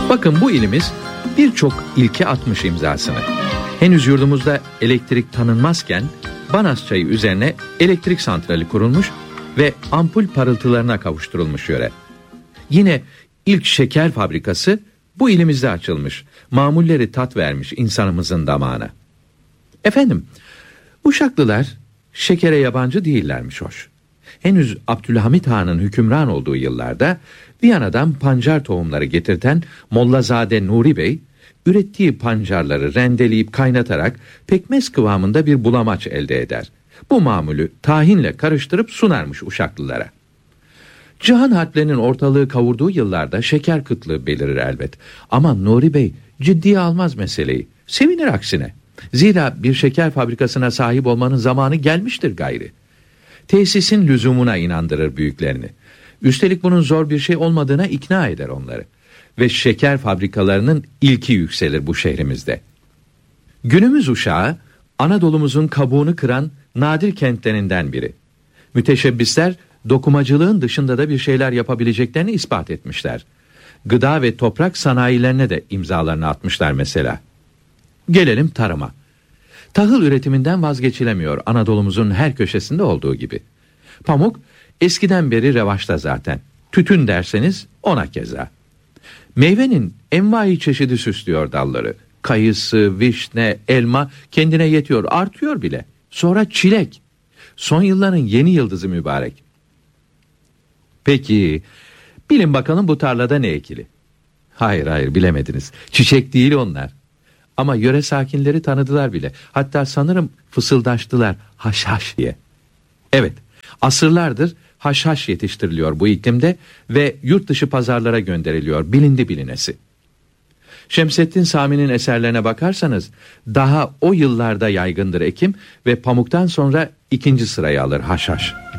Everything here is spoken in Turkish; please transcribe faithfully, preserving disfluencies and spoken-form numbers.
Bakın bu ilimiz birçok ilke atmış imzasını. Henüz yurdumuzda elektrik tanınmazken Banas çayı üzerine elektrik santrali kurulmuş ve ampul parıltılarına kavuşturulmuş yöre. Yine ilk şeker fabrikası bu ilimizde açılmış. Mamulleri tat vermiş insanımızın damağına. Efendim, Uşaklılar şekere yabancı değillermiş hoş. Henüz Abdülhamit Han'ın hükümran olduğu yıllarda Viyana'dan pancar tohumları getirten Mollazade Nuri Bey, ürettiği pancarları rendeleyip kaynatarak pekmez kıvamında bir bulamaç elde eder. Bu mamulü tahinle karıştırıp sunarmış Uşaklılara. Cihan harplerinin ortalığı kavurduğu yıllarda şeker kıtlığı belirir elbet. Ama Nuri Bey ciddiye almaz meseleyi. Sevinir aksine. Zira bir şeker fabrikasına sahip olmanın zamanı gelmiştir gayri. Tesisin lüzumuna inandırır büyüklerini. Üstelik bunun zor bir şey olmadığına ikna eder onları. Ve şeker fabrikalarının ilki yükselir bu şehrimizde. Günümüz Uşağı, Anadolu'muzun kabuğunu kıran nadir kentlerinden biri. Müteşebbisler, dokumacılığın dışında da bir şeyler yapabileceklerini ispat etmişler. Gıda ve toprak sanayilerine de imzalarını atmışlar mesela. Gelelim tarıma. Tahıl üretiminden vazgeçilemiyor Anadolu'muzun her köşesinde olduğu gibi. Pamuk eskiden beri revaçta zaten. Tütün derseniz ona keza. Meyvenin envai çeşidi süslüyor dalları. Kayısı, vişne, elma kendine yetiyor, artıyor bile. Sonra çilek. Son yılların yeni yıldızı mübarek. Peki, bilin bakalım bu tarlada ne ekili? Hayır hayır bilemediniz. Çiçek değil onlar. Ama yöre sakinleri tanıdılar bile. Hatta sanırım fısıldaştılar haşhaş diye. Evet, asırlardır haşhaş yetiştiriliyor bu iklimde ve yurt dışı pazarlara gönderiliyor bilindi bilinesi. Şemsettin Sami'nin eserlerine bakarsanız daha o yıllarda yaygındır ekim ve pamuktan sonra ikinci sırayı alır haşhaş.